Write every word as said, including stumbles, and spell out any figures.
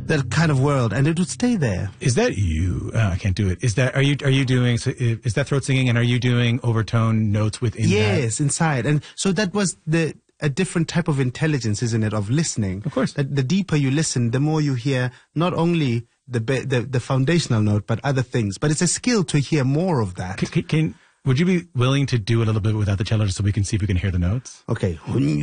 that kind of world, and it would stay there. Is that you? Oh, I can't do it. Is that are you? Are you doing? Is that throat singing? And are you doing overtone notes within? Yes, that? inside. And so that was the a different type of intelligence, isn't it? Of listening. Of course. That the deeper you listen, the more you hear not only the the, the foundational note, but other things. But it's a skill to hear more of that. Can, can would you be willing to do a little bit without the cello, so we can see if we can hear the notes? Okay.